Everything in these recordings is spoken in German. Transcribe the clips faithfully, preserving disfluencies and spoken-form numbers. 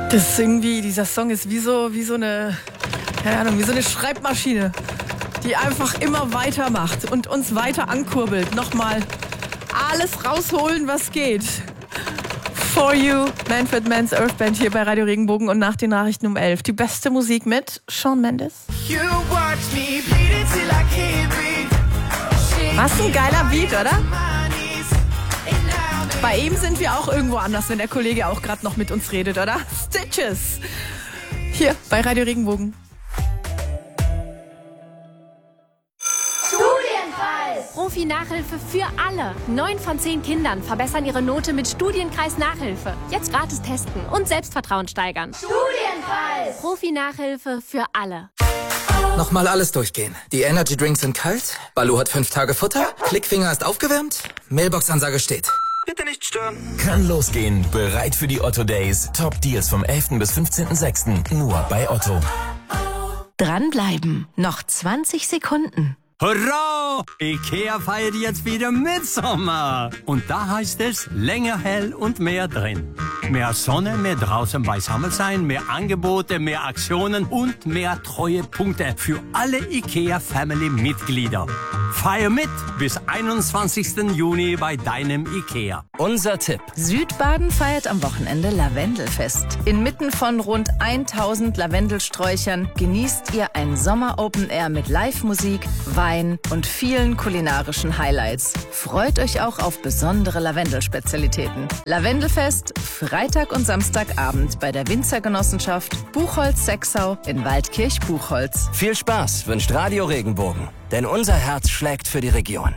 Das ist irgendwie, dieser Song ist wie so, wie so eine, keine Ahnung, wie so eine Schreibmaschine, die einfach immer weitermacht und uns weiter ankurbelt. Nochmal alles rausholen, was geht. For You, Manfred Mann's Earth Band hier bei Radio Regenbogen und nach den Nachrichten um elf. Die beste Musik mit Shawn Mendes. Was ein geiler Beat, oder? Bei ihm sind wir auch irgendwo anders, wenn der Kollege auch gerade noch mit uns redet, oder? Stitches. Hier bei Radio Regenbogen. Profi-Nachhilfe für alle. Neun von zehn Kindern verbessern ihre Note mit Studienkreis Nachhilfe. Jetzt gratis testen und Selbstvertrauen steigern. Studienkreis. Profi-Nachhilfe für alle. Nochmal alles durchgehen. Die Energy Drinks sind kalt, Baloo hat fünf Tage Futter, Klickfinger ist aufgewärmt, Mailbox-Ansage steht. Bitte nicht stören. Kann losgehen. Bereit für die Otto Days. Top Deals vom elften bis fünfzehnten sechsten Nur bei Otto. Dranbleiben. Noch zwanzig Sekunden. Hurra! Ikea feiert jetzt wieder Mitsommer. Und da heißt es länger hell und mehr drin. Mehr Sonne, mehr draußen beisammen sein, mehr Angebote, mehr Aktionen und mehr Treuepunkte für alle Ikea-Family-Mitglieder. Feier mit bis einundzwanzigsten Juni bei deinem Ikea. Unser Tipp. Südbaden feiert am Wochenende Lavendelfest. Inmitten von rund tausend Lavendelsträuchern genießt ihr ein Sommer-Open-Air mit Live-Musik, Wein und vielen kulinarischen Highlights. Freut euch auch auf besondere Lavendelspezialitäten. Lavendelfest, Freitag und Samstagabend bei der Winzergenossenschaft Buchholz-Sexau in Waldkirch-Buchholz. Viel Spaß wünscht Radio Regenbogen, denn unser Herz schlägt für die Region.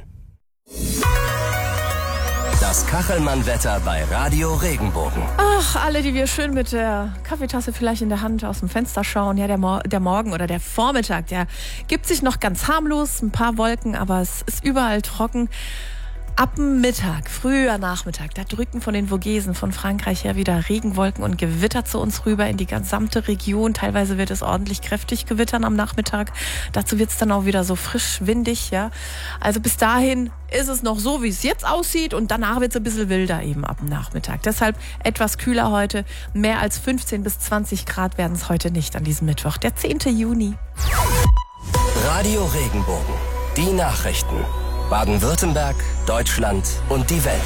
Das Kachelmann-Wetter bei Radio Regenbogen. Ach, alle, die wir schön mit der Kaffeetasse vielleicht in der Hand aus dem Fenster schauen. Ja, der, Mor- der Morgen oder der Vormittag, der gibt sich noch ganz harmlos. Ein paar Wolken, aber es ist überall trocken. Ab dem Mittag, früher Nachmittag, da drücken von den Vogesen von Frankreich her wieder Regenwolken und Gewitter zu uns rüber in die gesamte Region. Teilweise wird es ordentlich kräftig gewittern am Nachmittag. Dazu wird es dann auch wieder so frisch, windig, ja. Also bis dahin ist es noch so, wie es jetzt aussieht und danach wird es ein bisschen wilder eben ab dem Nachmittag. Deshalb etwas kühler heute. Mehr als fünfzehn bis zwanzig Grad werden es heute nicht an diesem Mittwoch, der zehnten Juni. Radio Regenbogen. Die Nachrichten. Baden-Württemberg, Deutschland und die Welt.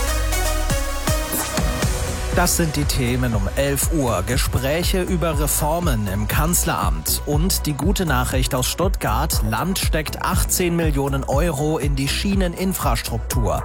Das sind die Themen um elf Uhr. Gespräche über Reformen im Kanzleramt. Und die gute Nachricht aus Stuttgart. Land steckt achtzehn Millionen Euro in die Schieneninfrastruktur.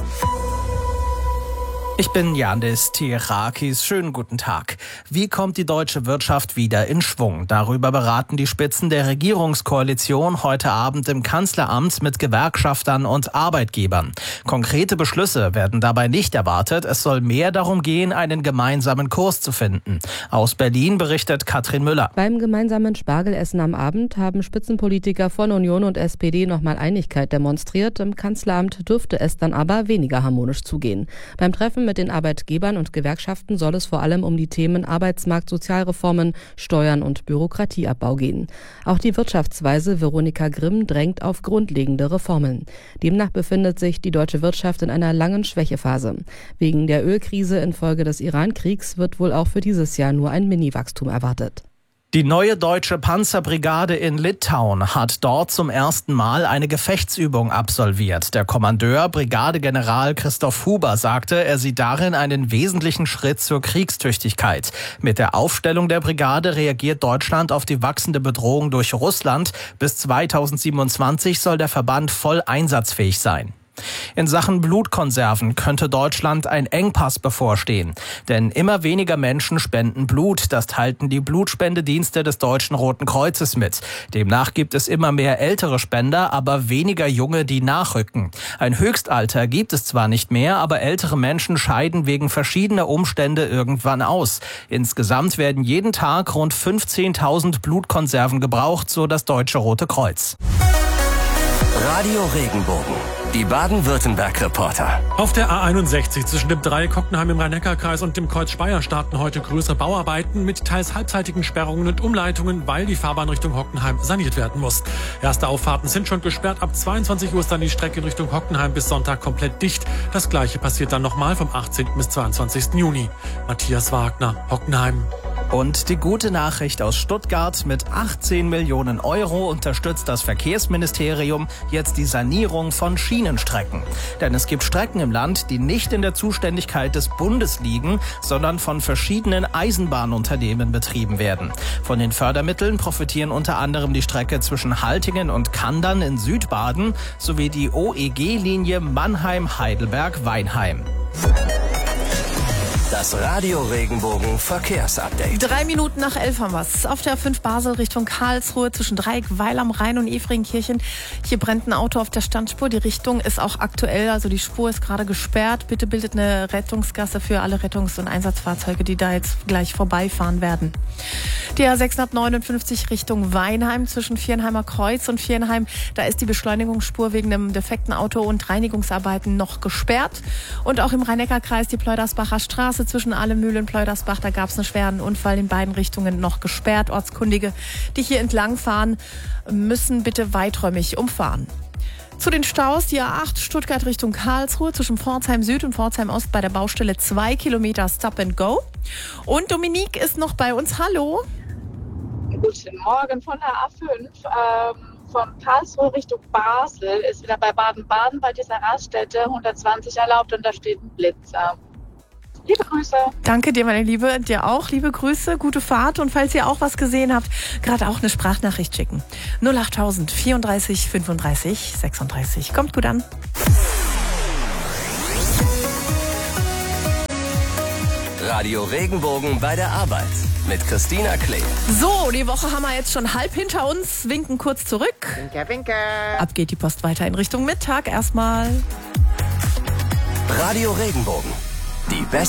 Ich bin Yandis Tirakis. Schönen guten Tag. Wie kommt die deutsche Wirtschaft wieder in Schwung? Darüber beraten die Spitzen der Regierungskoalition heute Abend im Kanzleramt mit Gewerkschaftern und Arbeitgebern. Konkrete Beschlüsse werden dabei nicht erwartet. Es soll mehr darum gehen, einen gemeinsamen Kurs zu finden. Aus Berlin berichtet Katrin Müller. Beim gemeinsamen Spargelessen am Abend haben Spitzenpolitiker von Union und S P D nochmal Einigkeit demonstriert. Im Kanzleramt dürfte es dann aber weniger harmonisch zugehen. Beim Treffen mit den Arbeitgebern und Gewerkschaften soll es vor allem um die Themen Arbeitsmarkt, Sozialreformen, Steuern und Bürokratieabbau gehen. Auch die Wirtschaftsweise Veronika Grimm drängt auf grundlegende Reformen. Demnach befindet sich die deutsche Wirtschaft in einer langen Schwächephase. Wegen der Ölkrise infolge des Iran-Kriegs wird wohl auch für dieses Jahr nur ein Mini-Wachstum erwartet. Die neue deutsche Panzerbrigade in Litauen hat dort zum ersten Mal eine Gefechtsübung absolviert. Der Kommandeur, Brigadegeneral Christoph Huber, sagte, er sieht darin einen wesentlichen Schritt zur Kriegstüchtigkeit. Mit der Aufstellung der Brigade reagiert Deutschland auf die wachsende Bedrohung durch Russland. Bis zweitausendsiebenundzwanzig soll der Verband voll einsatzfähig sein. In Sachen Blutkonserven könnte Deutschland ein Engpass bevorstehen. Denn immer weniger Menschen spenden Blut. Das teilten die Blutspendedienste des Deutschen Roten Kreuzes mit. Demnach gibt es immer mehr ältere Spender, aber weniger junge, die nachrücken. Ein Höchstalter gibt es zwar nicht mehr, aber ältere Menschen scheiden wegen verschiedener Umstände irgendwann aus. Insgesamt werden jeden Tag rund fünfzehntausend Blutkonserven gebraucht, so das Deutsche Rote Kreuz. Radio Regenbogen. Die Baden-Württemberg-Reporter. Auf der A einundsechzig zwischen dem Dreieck Hockenheim im Rhein-Neckar-Kreis und dem Kreuz Speyer starten heute größere Bauarbeiten mit teils halbzeitigen Sperrungen und Umleitungen, weil die Fahrbahn Richtung Hockenheim saniert werden muss. Erste Auffahrten sind schon gesperrt. Ab zweiundzwanzig Uhr ist dann die Strecke in Richtung Hockenheim bis Sonntag komplett dicht. Das gleiche passiert dann nochmal vom achtzehnten bis zweiundzwanzigsten Juni. Matthias Wagner, Hockenheim. Und die gute Nachricht aus Stuttgart: Mit achtzehn Millionen Euro unterstützt das Verkehrsministerium jetzt die Sanierung von Schienenstrecken. Denn es gibt Strecken im Land, die nicht in der Zuständigkeit des Bundes liegen, sondern von verschiedenen Eisenbahnunternehmen betrieben werden. Von den Fördermitteln profitieren unter anderem die Strecke zwischen Haltingen und Kandern in Südbaden sowie die O E G-Linie Mannheim-Heidelberg-Weinheim. Das Radio Regenbogen Verkehrsupdate. Drei Minuten nach elf haben wir's. Auf der A fünf Basel Richtung Karlsruhe zwischen Dreieck, Weil am Rhein und Efringkirchen. Hier brennt ein Auto auf der Standspur. Die Richtung ist auch aktuell, also die Spur ist gerade gesperrt. Bitte bildet eine Rettungsgasse für alle Rettungs- und Einsatzfahrzeuge, die da jetzt gleich vorbeifahren werden. Die A sechshundertneunundfünfzig Richtung Weinheim zwischen Viernheimer Kreuz und Viernheim. Da ist die Beschleunigungsspur wegen einem defekten Auto und Reinigungsarbeiten noch gesperrt. Und auch im Rhein-Neckar-Kreis die Pleudersbacher Straße zwischen Alemühl und Pleudersbach. Da gab es einen schweren Unfall, in beiden Richtungen noch gesperrt. Ortskundige, die hier entlang fahren, müssen bitte weiträumig umfahren. Zu den Staus, die A acht Stuttgart Richtung Karlsruhe zwischen Pforzheim Süd und Pforzheim Ost bei der Baustelle zwei Kilometer Stop and Go. Und Dominique ist noch bei uns. Hallo. Guten Morgen von der A fünf. Ähm, von Karlsruhe Richtung Basel ist wieder bei Baden-Baden bei dieser Raststätte hundertzwanzig erlaubt und da steht ein Blitzer. Liebe Grüße. Danke dir, meine Liebe. Dir auch. Liebe Grüße, gute Fahrt. Und falls ihr auch was gesehen habt, gerade auch eine Sprachnachricht schicken. null achttausend vierunddreißig fünfunddreißig sechsunddreißig. Kommt gut an. Radio Regenbogen bei der Arbeit mit Christina Klee. So, die Woche haben wir jetzt schon halb hinter uns. Winken kurz zurück. Winker, winker. Ab geht die Post weiter in Richtung Mittag. Erstmal Radio Regenbogen. Die beste